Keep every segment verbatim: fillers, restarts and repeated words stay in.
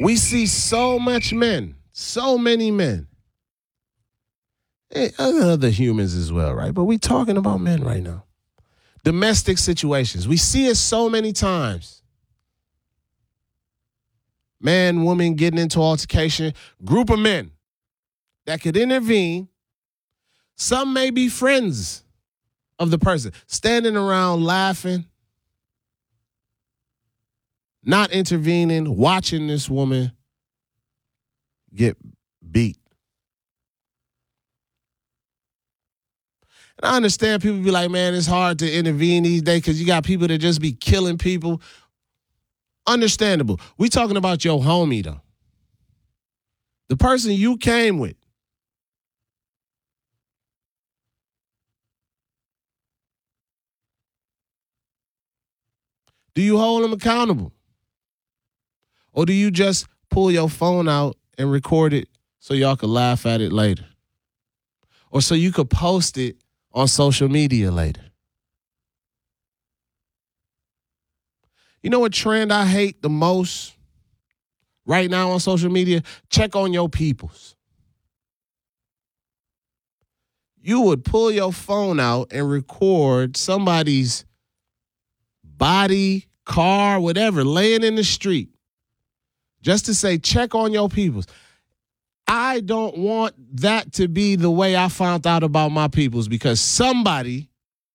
We see so much men, so many men. And other humans as well, right? But we talking about men right now. Domestic situations. We see it so many times. Man, woman getting into altercation. Group of men that could intervene. Some may be friends of the person. Standing around laughing. Not intervening. Watching this woman get beat. And I understand people be like, man, it's hard to intervene these days because you got people that just be killing people. Understandable. We talking about your homie, though. The person you came with. Do you hold them accountable? Or do you just pull your phone out and record it so y'all can laugh at it later? Or so you could post it on social media later? You know what trend I hate the most right now on social media? Check on your peoples. You would pull your phone out and record somebody's body, car, whatever, laying in the street just to say, check on your peoples. I don't want that to be the way I found out about my peoples because somebody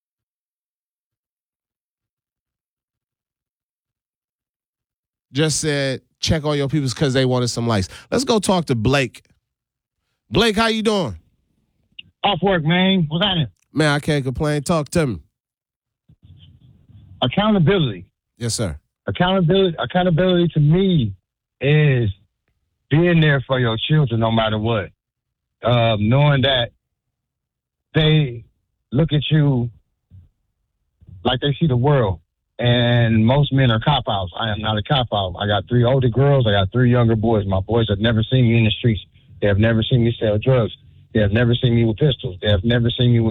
just said, check on your peoples because they wanted some likes. Let's go talk to Blake. Blake, how you doing? Off work, man. What's happening? Man, I can't complain. Talk to me. Accountability. Yes, sir. Accountability. Accountability to me is being there for your children no matter what. Um, knowing that they look at you like they see the world. And most men are cop-outs. I am not a cop-out. I got three older girls. I got three younger boys. My boys have never seen me in the streets. They have never seen me sell drugs. They have never seen me with pistols. They have never seen me with